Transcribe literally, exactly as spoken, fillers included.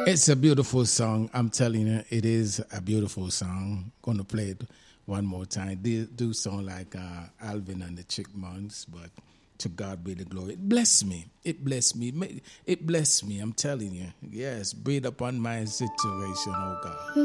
It's a beautiful song. I'm telling you, it is a beautiful song. Gonna play it one more time. They do sound like uh, Alvin and the Chipmunks, but to God be the glory. It bless me. It bless me. It bless me. I'm telling you. Yes, breathe upon my situation, oh God.